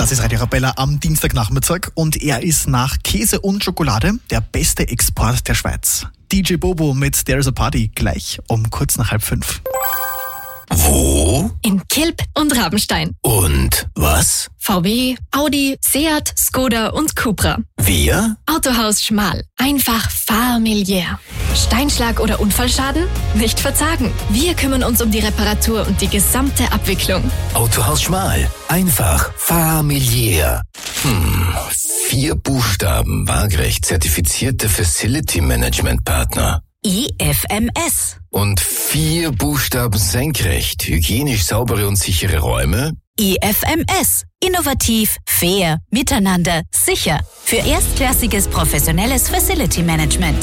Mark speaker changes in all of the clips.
Speaker 1: Das ist Radio Arabella am Dienstagnachmittag und er ist nach Käse und Schokolade der beste Export der Schweiz. DJ Bobo mit There's a Party gleich um kurz nach 4:30.
Speaker 2: Wo?
Speaker 3: In Kilb und Rabenstein.
Speaker 2: Und was?
Speaker 3: VW, Audi, Seat, Skoda und Cupra.
Speaker 2: Wir?
Speaker 3: Autohaus Schmal. Einfach familiär. Steinschlag oder Unfallschaden? Nicht verzagen. Wir kümmern uns um die Reparatur und die gesamte Abwicklung.
Speaker 2: Autohaus Schmal. Einfach familiär. 4 Buchstaben, waagerecht zertifizierte Facility Management Partner.
Speaker 4: IFMS.
Speaker 2: Und 4 Buchstaben senkrecht, hygienisch saubere und sichere Räume.
Speaker 4: IFMS. Innovativ, fair, miteinander, sicher. Für erstklassiges professionelles Facility Management.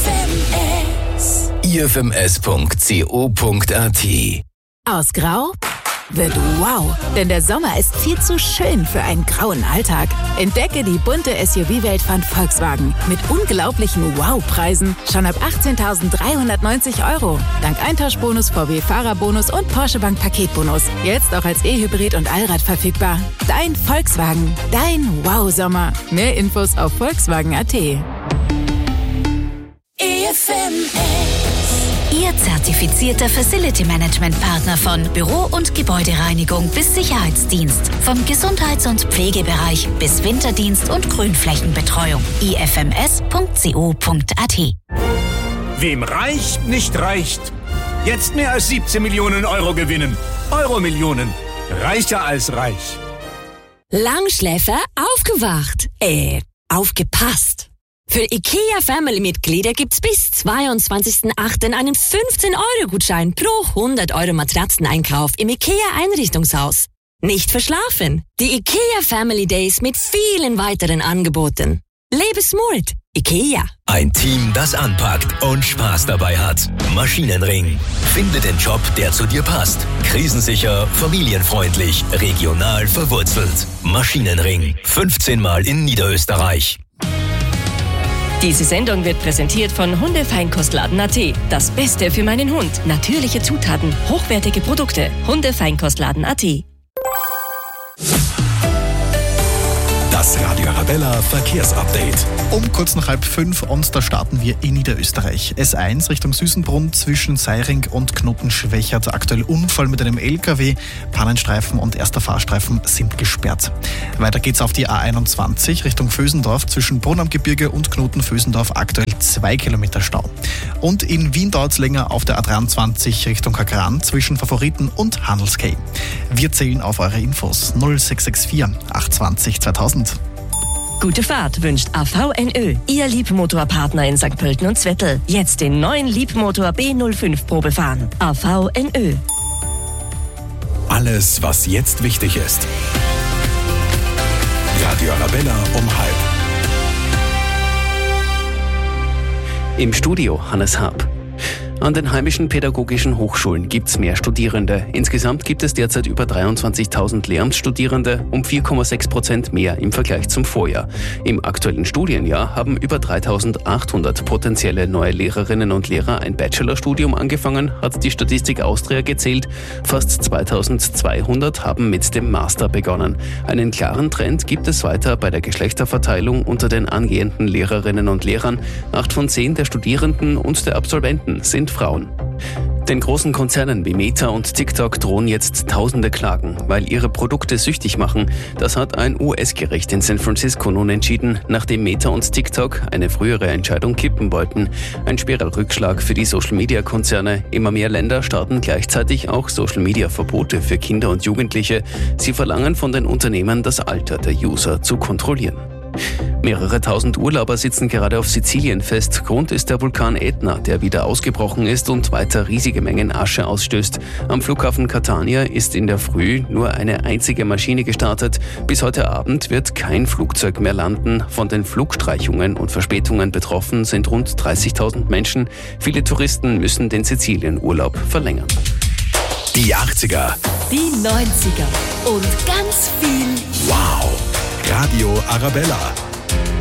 Speaker 2: ifms.co.at.
Speaker 5: Aus Grau wird wow, denn der Sommer ist viel zu schön für einen grauen Alltag. Entdecke die bunte SUV-Welt von Volkswagen mit unglaublichen Wow-Preisen schon ab 18.390 €. Dank Eintauschbonus, VW-Fahrerbonus und Porsche-Bank-Paketbonus. Jetzt auch als E-Hybrid und Allrad verfügbar. Dein Volkswagen, dein Wow-Sommer. Mehr Infos auf Volkswagen.at.
Speaker 4: Ihr zertifizierter Facility Management Partner von Büro- und Gebäudereinigung bis Sicherheitsdienst. Vom Gesundheits- und Pflegebereich bis Winterdienst und Grünflächenbetreuung. ifms.co.at.
Speaker 6: Wem reicht, nicht reicht. Jetzt mehr als 17 Millionen € gewinnen. Euro-Millionen. Reicher als reich.
Speaker 7: Langschläfer aufgewacht. Aufgepasst. Für IKEA-Family-Mitglieder gibt's bis 22.08. einen 15-€ Gutschein pro 100 € Matratzeneinkauf im IKEA-Einrichtungshaus. Nicht verschlafen. Die IKEA Family Days mit vielen weiteren Angeboten. Lebe smart. IKEA.
Speaker 2: Ein Team, das anpackt und Spaß dabei hat. Maschinenring. Finde den Job, der zu dir passt. Krisensicher, familienfreundlich, regional verwurzelt. Maschinenring. 15 Mal in Niederösterreich.
Speaker 8: Diese Sendung wird präsentiert von Hundefeinkostladen.at. Das Beste für meinen Hund. Natürliche Zutaten, hochwertige Produkte. Hundefeinkostladen.at.
Speaker 9: Das Radio Arabella Verkehrsupdate.
Speaker 1: Um kurz nach 4:30 und da starten wir in Niederösterreich. S1 Richtung Süßenbrunn zwischen Seiring und Knotenschwächert. Aktuell Unfall mit einem LKW. Pannenstreifen und erster Fahrstreifen sind gesperrt. Weiter geht's auf die A21 Richtung Vösendorf zwischen Brunn am Gebirge und Knoten-Vösendorf. Aktuell 2 Kilometer Stau. Und in Wien dauert's länger auf der A23 Richtung Kagran zwischen Favoriten und Handelskay. Wir zählen auf eure Infos 0664 820 2000.
Speaker 8: Gute Fahrt wünscht AVNÖ, Ihr Liebmotorpartner in St. Pölten und Zwettl. Jetzt den neuen Liebmotor B05 Probe fahren. AVNÖ.
Speaker 9: Alles, was jetzt wichtig ist. Radio Arabella um 12:30.
Speaker 10: Im Studio Hannes Haab. An den heimischen pädagogischen Hochschulen gibt's mehr Studierende. Insgesamt gibt es derzeit über 23.000 Lehramtsstudierende, um 4,6% mehr im Vergleich zum Vorjahr. Im aktuellen Studienjahr haben über 3.800 potenzielle neue Lehrerinnen und Lehrer ein Bachelorstudium angefangen, hat die Statistik Austria gezählt. Fast 2.200 haben mit dem Master begonnen. Einen klaren Trend gibt es weiter bei der Geschlechterverteilung unter den angehenden Lehrerinnen und Lehrern. 8 von 10 der Studierenden und der Absolventen sind Frauen. Den großen Konzernen wie Meta und TikTok drohen jetzt tausende Klagen, weil ihre Produkte süchtig machen. Das hat ein US-Gericht in San Francisco nun entschieden, nachdem Meta und TikTok eine frühere Entscheidung kippen wollten. Ein schwerer Rückschlag für die Social-Media-Konzerne. Immer mehr Länder starten gleichzeitig auch Social-Media-Verbote für Kinder und Jugendliche. Sie verlangen von den Unternehmen, das Alter der User zu kontrollieren. Mehrere tausend Urlauber sitzen gerade auf Sizilien fest. Grund ist der Vulkan Ätna, der wieder ausgebrochen ist und weiter riesige Mengen Asche ausstößt. Am Flughafen Catania ist in der Früh nur eine einzige Maschine gestartet. Bis heute Abend wird kein Flugzeug mehr landen. Von den Flugstreichungen und Verspätungen betroffen sind rund 30.000 Menschen. Viele Touristen müssen den Sizilienurlaub verlängern.
Speaker 9: Die 80er.
Speaker 7: Die 90er. Und ganz viel
Speaker 9: Wow. Radio Arabella.